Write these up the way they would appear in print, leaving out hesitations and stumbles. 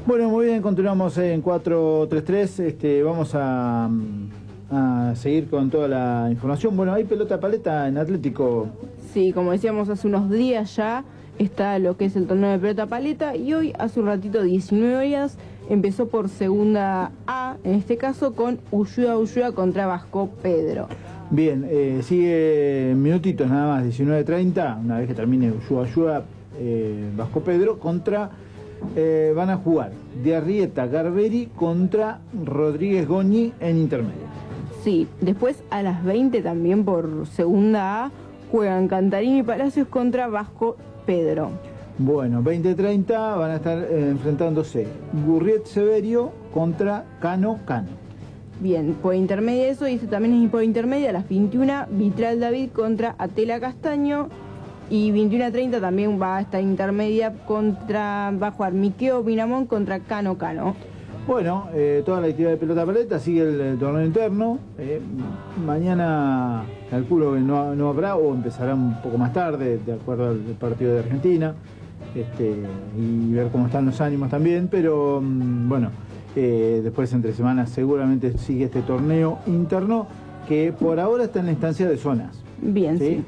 Bueno, muy bien, continuamos en 433. Vamos a seguir con toda la información. Bueno, hay pelota paleta en Atlético. Sí, como decíamos hace unos días ya, está lo que es el torneo de pelota paleta y hoy, hace un ratito, 19 horas, empezó por segunda A, en este caso con Ulloa contra Vasco Pedro. Bien, sigue minutitos nada más, 19:30, una vez que termine Ulloa, Vasco Pedro, contra, van a jugar de Arrieta Garberi contra Rodríguez Goñi en intermedio. Sí, después a las 20 también por segunda A juegan Cantarini Palacios contra Vasco Pedro. Bueno, 20:30 van a estar enfrentándose Gurriet Severio contra Cano. Bien, por intermedia eso, y también es por intermedia, a las 21, Vitral David contra Atela Castaño, y 21:30 también va a estar intermedia va a jugar Miqueo Pinamón contra Cano. Bueno, toda la actividad de pelota paleta, sigue el torneo interno. Mañana calculo que no habrá, o empezará un poco más tarde, de acuerdo al partido de Argentina, y ver cómo están los ánimos también, pero bueno, después entre semanas seguramente sigue este torneo interno, que por ahora está en la instancia de zonas. Bien, sí.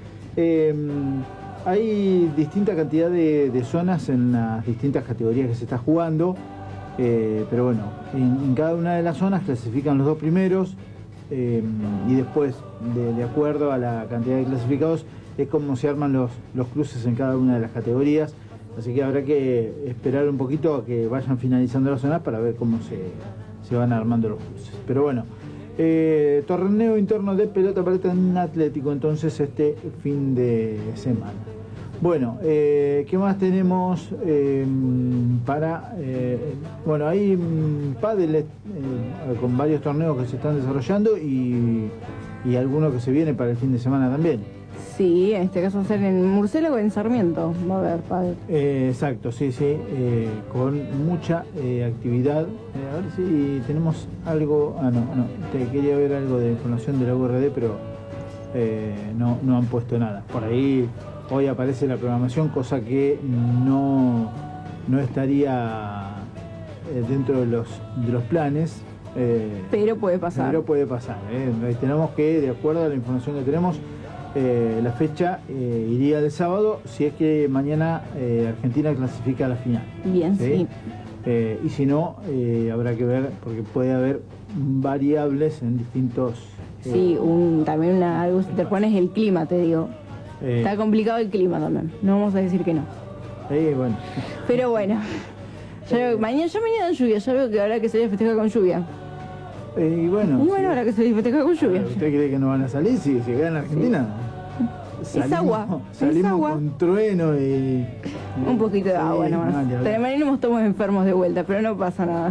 Hay distinta cantidad de zonas en las distintas categorías que se está jugando. Pero bueno, en cada una de las zonas clasifican los dos primeros, y después, de acuerdo a la cantidad de clasificados, es como se arman los cruces en cada una de las categorías. Así que habrá que esperar un poquito a que vayan finalizando las zonas para ver cómo se van armando los cruces. Pero bueno, torneo interno de pelota paleta en Atlético entonces este fin de semana. Bueno, ¿qué más tenemos bueno, hay pádel con varios torneos que se están desarrollando y alguno que se viene para el fin de semana también. Sí, en este caso va a ser en Murciélago o en Sarmiento, va a haber pádel. Exacto, sí, con mucha actividad. A ver si tenemos algo. No, te quería ver algo de información de la URD, pero no han puesto nada. Por ahí hoy aparece la programación, cosa que no estaría dentro de los planes. Pero puede pasar. Tenemos que, de acuerdo a la información que tenemos, la fecha iría del sábado, si es que mañana Argentina clasifica a la final. Bien, sí. Y si no, habrá que ver, porque puede haber variables en distintos... Sí, también algo si te pones el clima, te digo. Está complicado el clima también, no vamos a decir que no. Bueno. Pero bueno, mañana lluvia, ya veo que habrá que salir a festejar con lluvia. Y bueno, habrá que salir a festejar con lluvia. ¿Usted cree que no van a salir si ganan Argentina? Sí. Es agua. Con trueno y... Un poquito de agua nomás. Terminamos todos enfermos de vuelta, pero no pasa nada.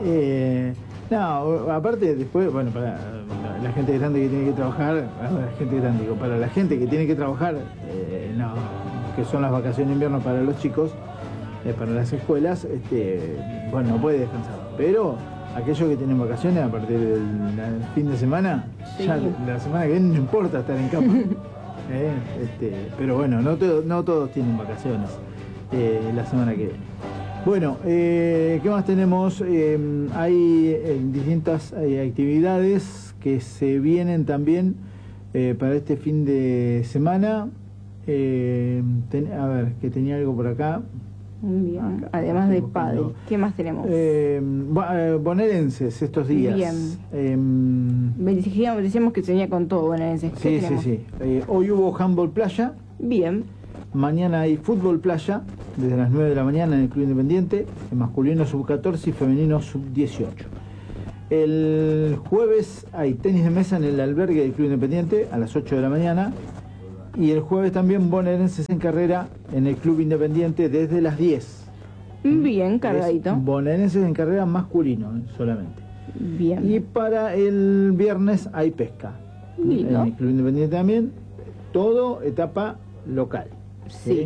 No, aparte después, bueno, para la gente grande que tiene que trabajar, para la gente que tiene que trabajar, que son las vacaciones de invierno para los chicos, para las escuelas, bueno, no puede descansar. Pero aquellos que tienen vacaciones a partir del fin de semana, sí. Ya la semana que viene no importa estar en cama. Pero bueno, no todos tienen vacaciones la semana que viene. Bueno, ¿qué más tenemos? Hay distintas actividades que se vienen también para este fin de semana. A ver, que tenía algo por acá. Bien, además de pádel, ¿qué más tenemos? Bonaerenses estos días. Bien. Decíamos que se venía con todo Bonaerenses. Sí. Hoy hubo handball playa. Bien. Mañana hay fútbol playa, desde las 9 de la mañana en el Club Independiente, en masculino sub-14 y femenino sub-18. El jueves hay tenis de mesa en el albergue del Club Independiente a las 8 de la mañana. Y el jueves también bonaerenses en carrera en el Club Independiente desde las 10. Bien, cargadito. Bonaerenses en carrera masculino solamente. Bien. Y para el viernes hay pesca. Lindo. En el Club Independiente también, todo etapa local. Sí.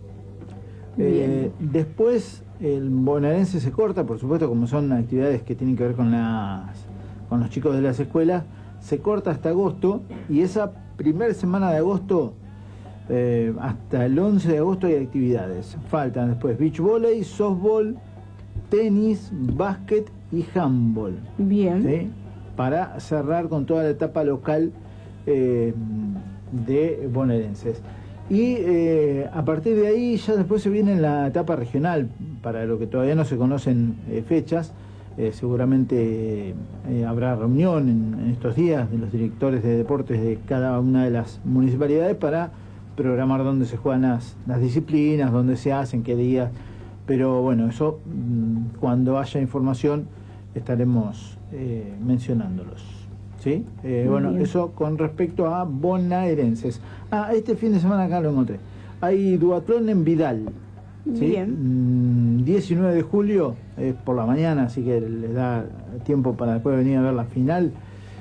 Después el bonaerense se corta, por supuesto, como son actividades que tienen que ver con los chicos de las escuelas, se corta hasta agosto, y esa primera semana de agosto, hasta el 11 de agosto hay actividades. Faltan después beach volley, softball, tenis, básquet y handball. Bien. ¿Sí? Para cerrar con toda la etapa local de bonaerenses. Y a partir de ahí ya después se viene la etapa regional, para lo que todavía no se conocen fechas. Seguramente habrá reunión en estos días de los directores de deportes de cada una de las municipalidades para programar dónde se juegan las disciplinas, dónde se hacen, qué días. Pero bueno, eso cuando haya información estaremos mencionándolos. ¿Sí? Bueno, bien. eso con respecto a bonaerenses. Este fin de semana acá lo encontré. Hay duatlón en Vidal. ¿Sí? Bien. 19 de julio, por la mañana, así que les da tiempo para después venir a ver la final.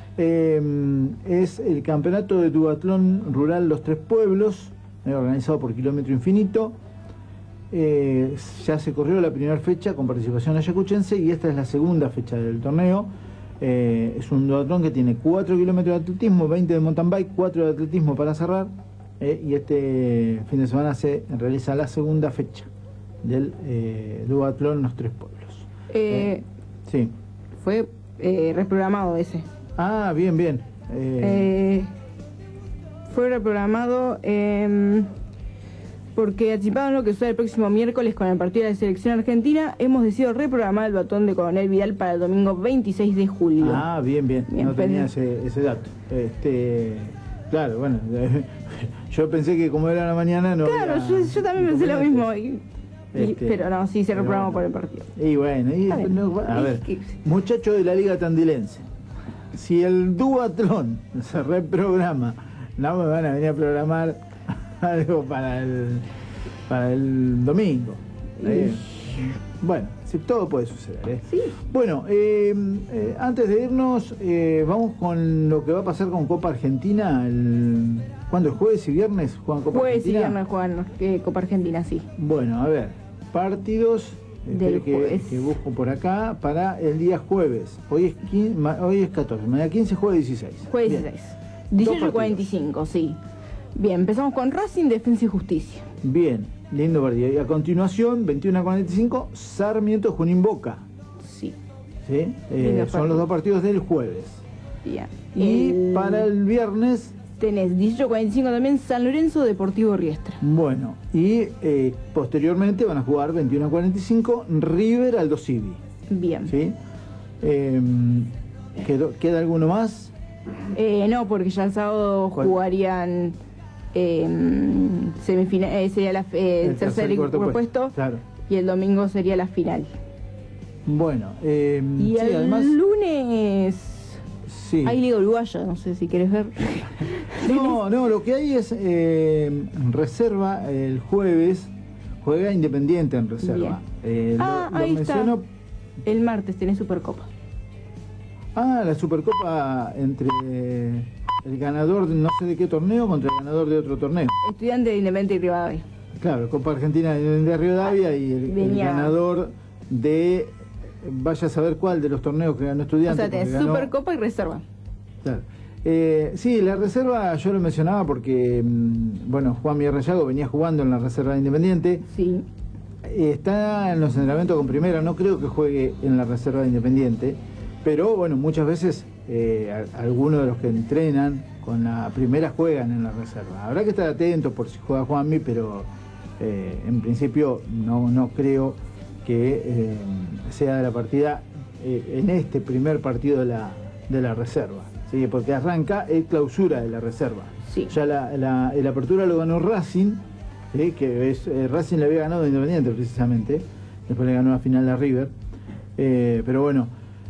Es el campeonato de duatlón rural Los Tres Pueblos, organizado por Kilómetro Infinito. Ya se corrió la primera fecha con participación ayacuchense y esta es la segunda fecha del torneo. Es un duatlón que tiene 4 kilómetros de atletismo, 20 de mountain bike, 4 de atletismo para cerrar. Y este fin de semana se realiza la segunda fecha del duatlón Los Tres Pueblos. Sí. Fue reprogramado ese. Bien, bien. Fue reprogramado porque anticiparon lo que sucede el próximo miércoles con el partido de la selección argentina. Hemos decidido reprogramar el duatlón de Coronel Vidal para el domingo 26 de julio. Bien, bien. No tenía ese dato. Claro, bueno, yo pensé que como era la mañana no. Claro, yo también pensé lo mismo. Pero no, sí se reprogramó por el partido. Y bueno, a ver, muchachos de la Liga Tandilense, si el duatlón se reprograma, no me van a venir a programar algo para el domingo. Bueno, sí, todo puede suceder. Sí. Bueno, antes de irnos, vamos con lo que va a pasar con Copa Argentina. ¿Cuándo? ¿Jueves y viernes juegan Copa Argentina? Jueves y viernes juegan Copa Argentina, sí. Bueno, a ver, partidos del jueves. Que busco por acá para el día jueves. Hoy es 14, mañana 15, jueves 16. Jueves 16. 18:45, sí. Bien, empezamos con Racing, Defensa y Justicia. Bien, lindo partido. Y a continuación, 21:45, Sarmiento, Junín, Boca. Sí. ¿Sí? Son los dos partidos del jueves. Bien. Y para el viernes tenés 18:45 también San Lorenzo, Deportivo Riestra. Bueno, y posteriormente van a jugar 21:45 River, Aldo Civi. Bien. ¿Sí? ¿Queda alguno más? No, porque ya el sábado jugarían semifinal, sería el tercer y cuarto puesto. Claro. Y el domingo sería la final. Bueno, y el además, lunes sí. hay Liga Uruguaya, no sé si quieres ver. No, lo que hay es reserva el jueves, juega Independiente en reserva. Ahí está. El martes tenés Supercopa. La Supercopa entre el ganador de no sé de qué torneo contra el ganador de otro torneo. Estudiante de Independiente y Rivadavia. Claro, Copa Argentina de Rivadavia y el ganador de vaya a saber cuál de los torneos que ganó Estudiante. O sea, tenés Supercopa y reserva. Claro. Sí, la reserva yo lo mencionaba porque, bueno, Juan Mierrellago venía jugando en la reserva de Independiente. Sí. Está en los entrenamientos con primera, no creo que juegue en la reserva de Independiente, pero bueno, muchas veces algunos de los que entrenan con la primera juegan en la reserva. Habrá que estar atentos por si juega Juanmi, pero en principio no creo que sea de la partida en este primer partido de la reserva. Sí, porque arranca el clausura de la reserva. Sí. Ya el apertura lo ganó Racing, ¿sí? Que Racing le había ganado a Independiente precisamente, después le ganó la final a River. Pero bueno,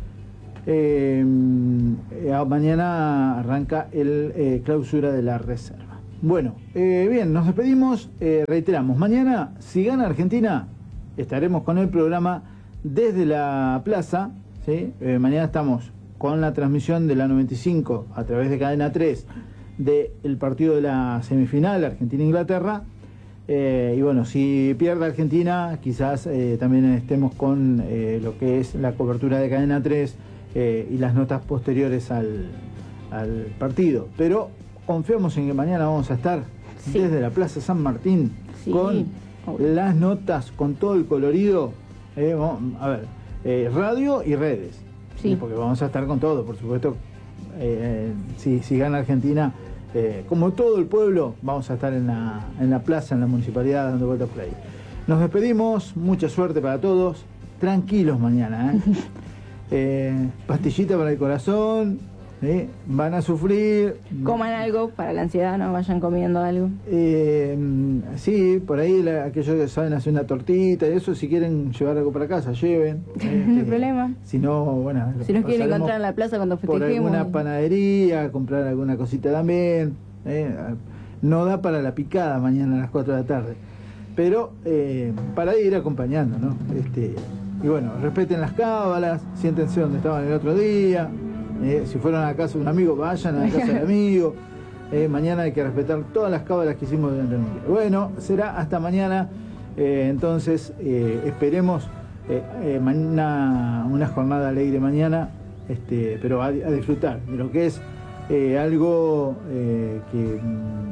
mañana arranca el clausura de la reserva. Bueno, bien, nos despedimos, reiteramos, mañana si gana Argentina estaremos con el programa desde la plaza, ¿sí? Mañana estamos con la transmisión de la 95 a través de Cadena 3 del partido de la semifinal Argentina-Inglaterra. Y bueno, si pierde Argentina, quizás también estemos con lo que es la cobertura de Cadena 3 y las notas posteriores al partido. Pero confiamos en que mañana vamos a estar desde la Plaza San Martín con las notas, con todo el colorido A ver, radio y redes. Sí. Porque vamos a estar con todo, por supuesto. Si gana Argentina, como todo el pueblo, vamos a estar en la plaza, en la municipalidad, dando vueltas por ahí. Nos despedimos, mucha suerte para todos. Tranquilos mañana, pastillita para el corazón, van a sufrir. Coman algo para la ansiedad, no vayan comiendo algo. Sí, por ahí aquellos que saben hacer una tortita y eso, si quieren llevar algo para casa, lleven. No hay problema. Si no, bueno, si nos quieren encontrar en la plaza cuando festejemos. Por alguna panadería, comprar alguna cosita también. No da para la picada mañana a las 4 de la tarde. Pero para ir acompañando, ¿no? Y bueno, respeten las cábalas, siéntense donde estaban el otro día. Si fueron a la casa de un amigo, vayan a la casa del amigo. Mañana hay que respetar todas las cábalas que hicimos durante el día. Bueno, será hasta mañana. Entonces, esperemos una jornada alegre mañana, pero a disfrutar de lo que es algo que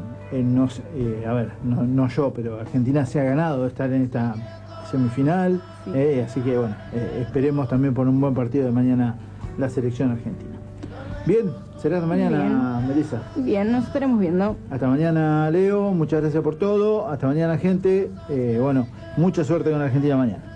no yo, pero Argentina se ha ganado de estar en esta semifinal. Sí. Así que bueno, esperemos también por un buen partido de mañana la selección argentina. Bien, será hasta mañana, Melissa. Bien, nos estaremos viendo. Hasta mañana, Leo. Muchas gracias por todo. Hasta mañana, gente. Mucha suerte con Argentina mañana.